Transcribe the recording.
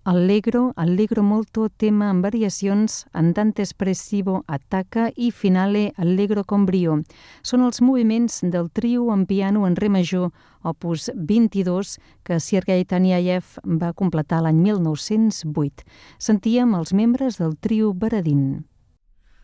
Allegro, allegro molto, tema en variacions, andante espressivo, attacca i finale allegro con brio. Són els moviments del trio en piano en re major, opus 22, que Sergei Taneyev va completar l'any 1908. Sentíem els membres del trio Baradin.